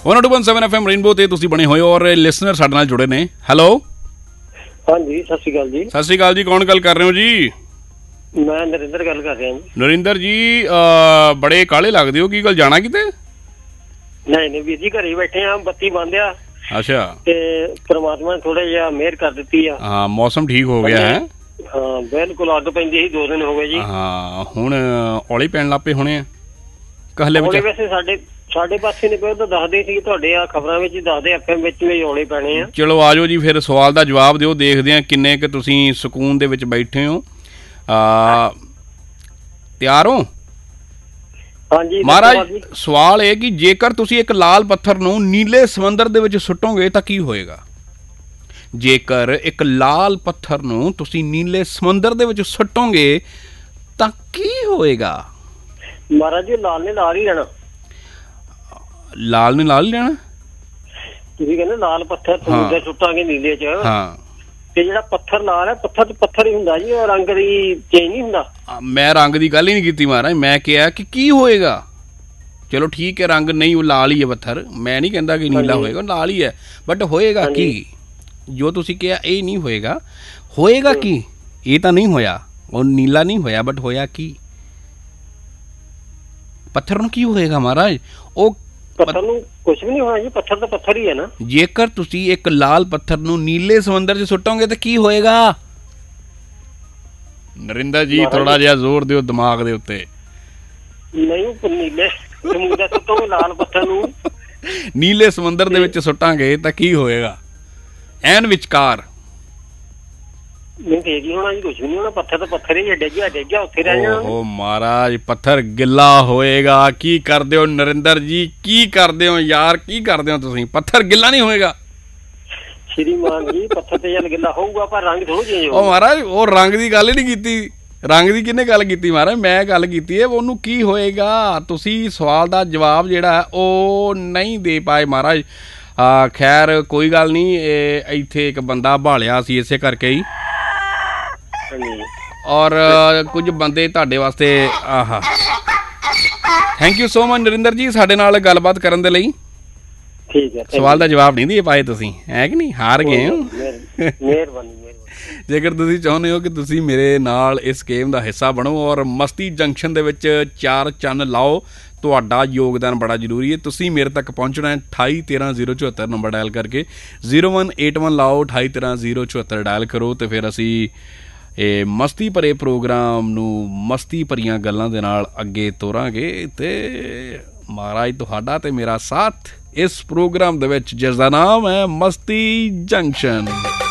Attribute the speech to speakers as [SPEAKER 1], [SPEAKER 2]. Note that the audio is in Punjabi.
[SPEAKER 1] 102.7 FM ਰੇਨਬੋ ਤੇ ਤੁਸੀਂ ਬਣੇ ਹੋਏ ਔਰ ਲਿਸਨਰ ਸਾਡੇ ਨਾਲ ਜੁੜੇ ਨੇ। ਹੈਲੋ
[SPEAKER 2] ਹਾਂਜੀ, ਸਤਿ ਸ਼੍ਰੀ ਅਕਾਲ ਜੀ।
[SPEAKER 1] ਸਤਿ ਸ਼੍ਰੀ ਅਕਾਲ ਜੀ, ਕੌਣ ਗੱਲ ਕਰ ਰਹੇ ਹੋ ਜੀ?
[SPEAKER 2] ਮੈਂ ਨਰਿੰਦਰ ਗੱਲ ਕਰ ਰਿਹਾ ਜੀ।
[SPEAKER 1] ਨਰਿੰਦਰ ਜੀ, ਬੜੇ ਕਾਹਲੇ ਲੱਗਦੇ ਹੋ, ਕੀ ਗੱਲ ਜਾਣਾ ਕਿਤੇ?
[SPEAKER 2] ਨਹੀਂ ਵੀਰ ਜੀ, ਘਰੇ ਬੈਠੇ ਆ, ਬੱਤੀ ਬੰਦ ਆ।
[SPEAKER 1] ਅੱਛਾ,
[SPEAKER 2] ਤੇ ਪ੍ਰਮਾਤਮਾ ਨੇ ਥੋੜਾ ਜਿਹਾ ਮਿਹਰ ਕਰ ਦਿੱਤੀ ਆ।
[SPEAKER 1] ਹਾਂ, ਮੌਸਮ ਠੀਕ ਹੋ ਗਿਆ ਹੈ।
[SPEAKER 2] ਹਾਂ ਬਿਲਕੁਲ, ਅੱਗ ਪੈਂਦੀ ਸੀ 2 ਦਿਨ ਹੋ ਗਏ ਜੀ।
[SPEAKER 1] ਹਾਂ, ਹੁਣ ਔਲੇ ਪੈਣ ਲੱਗ ਪਏ ਹੋਣੇ ਆ कहले
[SPEAKER 2] ਔਲੇ ਵੈਸੇ ਸਾਡੇ ਪਾਸੇ ਨੇ ਤਾਂ ਦੱਸਦੇ ਸੀ, ਤੁਹਾਡੇ ਆ ਖਬਰਾਂ ਵਿੱਚ ਹੀ ਦੱਸਦੇ, FM ਵਿੱਚ ਵੀ ਔਲੇ ਪੈਣੇ ਆ।
[SPEAKER 1] ਚਲੋ ਆਜੋ ਜੀ, ਫਿਰ ਸਵਾਲ ਦਾ ਜਵਾਬ ਦਿਓ, ਦੇਖਦੇ ਆ ਕਿੰਨੇ ਕੁ ਤੁਸੀਂ ਸਕੂਨ ਦੇ ਵਿੱਚ ਬੈਠੇ ਹੋ। ਤਿਆਰ ਹੋ?
[SPEAKER 2] ਹਾਂਜੀ
[SPEAKER 1] ਮਹਾਰਾਜ, ਸਵਾਲ ਇਹ ਕਿ ਜੇਕਰ ਤੁਸੀਂ ਇੱਕ ਲਾਲ ਪੱਥਰ ਨੂੰ ਨੀਲੇ ਸਮੁੰਦਰ ਦੇ ਵਿੱਚ ਸੁੱਟੋਗੇ ਤਾਂ ਕੀ ਹੋਏਗਾ? ਜੇਕਰ ਇੱਕ ਲਾਲ ਪੱਥਰ ਨੂੰ ਤੁਸੀਂ ਨੀਲੇ ਸਮੁੰਦਰ ਦੇ ਵਿੱਚ ਸੁੱਟੋਗੇ ਤਾਂ ਕੀ ਹੋਏਗਾ?
[SPEAKER 2] ਮਹਾਰਾਜ ਜੀ, ਲਾਲ ਨੇ ਲਾਲ ਹੀ ਰਹਿਣਾ।
[SPEAKER 1] ਲਾਲ ਨੇ ਲਾਲ ਹੀ ਰਹਿਣਾ?
[SPEAKER 2] ਤੁਸੀਂ ਕਹਿੰਦੇ ਲਾਲ ਪੱਥਰ ਸਮੁੰਦਰ ਸੁੱਟਾਂਗੇ ਨੀਲੇ ਚ।
[SPEAKER 1] ਹਾਂ,
[SPEAKER 2] ਤੇ ਜਿਹੜਾ ਪੱਥਰ ਲਾਲ ਹੈ, ਪੱਥਰ ਤੇ ਪੱਥਰ ਹੀ ਹੁੰਦਾ ਜੀ, ਉਹ ਰੰਗ ਦੀ ਚੇਂਜ ਨਹੀਂ ਹੁੰਦਾ।
[SPEAKER 1] ਮੈਂ ਰੰਗ ਦੀ ਗੱਲ ਹੀ ਨਹੀਂ ਕੀਤੀ ਮਹਾਰਾਜ, ਮੈਂ ਕਿਹਾ ਕਿ ਕੀ ਹੋਏਗਾ। ਚਲੋ ਠੀਕ ਹੈ, ਰੰਗ ਨਹੀਂ, ਉਹ ਲਾਲ ਹੀ ਹੈ ਪੱਥਰ, ਮੈਂ ਨਹੀਂ ਕਹਿੰਦਾ ਕਿ ਨੀਲਾ ਹੋਏਗਾ, ਲਾਲ ਹੀ ਹੈ, ਬਟ ਹੋਏਗਾ ਕੀ? ਜੋ ਤੁਸੀਂ ਕਿਹਾ ਇਹ ਨਹੀਂ ਹੋਏਗਾ, ਹੋਏਗਾ ਕੀ? ਇਹ ਤਾਂ ਨਹੀਂ ਹੋਇਆ, ਉਹ ਨੀਲਾ ਨਹੀਂ ਹੋਇਆ, ਬਟ ਹੋਇਆ ਕੀ? ਪੱਥਰ ਨੂੰ ਕੀ ਹੋਏਗਾ ਮਹਾਰਾਜ? ਉਹ
[SPEAKER 2] ਪੱਥਰ ਨੂੰ ਕੁਛ ਵੀ ਨਹੀਂ ਹੋਣਾ ਜੀ, ਪੱਥਰ ਤਾਂ ਪੱਥਰ ਹੀ ਹੈ ਨਾ।
[SPEAKER 1] ਜੇਕਰ ਤੁਸੀਂ ਇੱਕ ਲਾਲ ਪੱਥਰ ਨੂੰ ਨੀਲੇ ਸਮੁੰਦਰ 'ਚ ਸੁੱਟੋਗੇ ਤਾਂ ਕੀ ਹੋਏਗਾ? ਨਰਿੰਦਰ ਜੀ, ਥੋੜਾ ਜਿਹਾ ਜ਼ੋਰ ਦਿਓ ਦਿਮਾਗ ਦੇ ਉੱਤੇ।
[SPEAKER 2] ਨਹੀਂ, ਨੀਲੇ ਸਮੁੰਦਰ ਸੁੱਟੋਗੇ ਲਾਲ ਪੱਥਰ ਨੂੰ,
[SPEAKER 1] ਨੀਲੇ ਸਮੁੰਦਰ ਦੇ ਵਿੱਚ ਸੁੱਟਾਂਗੇ ਤਾਂ ਕੀ ਹੋਏਗਾ? ਐਨ ਵਿਚਕਾਰ
[SPEAKER 2] ਨਹੀਂ ਤੇ ਕੀ ਹੋਣਾ ਜੀ, ਕੁਛ ਵੀ ਨਹੀਂ ਹੋਣਾ, ਪੱਥਰ ਤਾਂ ਪੱਥਰ ਹੀ ਡਿੱਗਿਆ ਉੱਥੇ ਰਹਿ ਜਾਣਾ।
[SPEAKER 1] ਓਹ ਮਹਾਰਾਜ, ਪੱਥਰ ਗਿੱਲਾ ਹੋਏਗਾ। ਕੀ ਕਰਦੇ ਹੋ ਨਰਿੰਦਰ ਜੀ, ਕੀ ਕਰਦੇ ਹੋ ਯਾਰ, ਕੀ ਕਰਦੇ ਹੋ ਤੁਸੀਂ? ਪੱਥਰ ਗਿੱਲਾ ਨਹੀਂ ਹੋਏਗਾ
[SPEAKER 2] ਸ਼੍ਰੀਮਾਨ ਜੀ, ਪੱਥਰ ਤੇ ਜਲ ਗਿੱਲਾ ਹੋਊਗਾ ਪਰ ਰੰਗ ਥੋੜਾ ਚੇਂਜ ਹੋਊਗਾ।
[SPEAKER 1] ਉਹ ਮਹਾਰਾਜ, ਉਹ ਰੰਗ ਦੀ ਗੱਲ ਹੀ ਨਹੀਂ ਕੀਤੀ। ਰੰਗ ਦੀ ਕਿਹਨੇ ਗੱਲ ਕੀਤੀ ਮਹਾਰਾਜ? ਮੈਂ ਗੱਲ ਕੀਤੀ ਹੈ ਉਹਨੂੰ ਕੀ ਹੋਏਗਾ। ਤੁਸੀਂ ਸਵਾਲ ਦਾ ਜਵਾਬ ਜਿਹੜਾ ਉਹ ਨਹੀਂ ਦੇ ਪਾਏ ਮਹਾਰਾਜ। ਖੈਰ ਕੋਈ ਗੱਲ ਨਹੀਂ, ਇੱਥੇ ਇੱਕ ਬੰਦਾ ਭਾਲਿਆ ਸੀ ਇਸੇ ਕਰਕੇ ਹੀ, ਔਰ ਕੁਝ ਬੰਦੇ ਤੁਹਾਡੇ ਵਾਸਤੇ। ਆਹਾ, thank you so much Narendra ਜੀ ਸਾਡੇ ਨਾਲ ਗੱਲਬਾਤ ਕਰਨ ਦੇ ਲਈ।
[SPEAKER 2] ਠੀਕ ਹੈ,
[SPEAKER 1] ਸਵਾਲ ਦਾ ਜਵਾਬ ਨਹੀਂ ਦੇ ਪਾਏ ਤੁਸੀਂ, ਹੈ ਕਿ ਨਹੀਂ? ਹਾਰ ਗਏ ਹੋ।
[SPEAKER 2] ਮਿਹਰਬਾਨੀ।
[SPEAKER 1] ਜੇਕਰ ਤੁਸੀਂ ਚਾਹੁੰਦੇ ਹੋ ਕਿ ਤੁਸੀਂ ਮੇਰੇ ਨਾਲ ਇਸ ਗੇਮ ਦਾ ਹਿੱਸਾ ਬਣੋ ਔਰ ਮਸਤੀ ਜੰਕਸ਼ਨ ਦੇ ਵਿੱਚ 4 ਚੰਨ ਲਾਓ, ਤੁਹਾਡਾ ਯੋਗਦਾਨ ਬੜਾ ਜ਼ਰੂਰੀ ਹੈ। ਤੁਸੀਂ ਮੇਰੇ ਤੱਕ ਪਹੁੰਚਣਾ ਹੈ 2813-074 ਨੰਬਰ ਡਾਇਲ ਕਰਕੇ। 0181 ਲਾਓ, 2813-074 ਡਾਇਲ ਕਰੋ ਤੇ ਫਿਰ ਅਸੀਂ ਇਹ ਮਸਤੀ ਭਰੇ ਪ੍ਰੋਗਰਾਮ ਨੂੰ ਮਸਤੀ ਭਰੀਆਂ ਗੱਲਾਂ ਦੇ ਨਾਲ ਅੱਗੇ ਤੋਰਾਂਗੇ। ਤੇ ਮਹਾਰਾਜ ਤੁਹਾਡਾ ਤੇ ਮੇਰਾ ਸਾਥ ਇਸ ਪ੍ਰੋਗਰਾਮ ਦੇ ਵਿੱਚ, ਜਿਸ ਦਾ ਨਾਮ ਹੈ ਮਸਤੀ ਜੰਕਸ਼ਨ।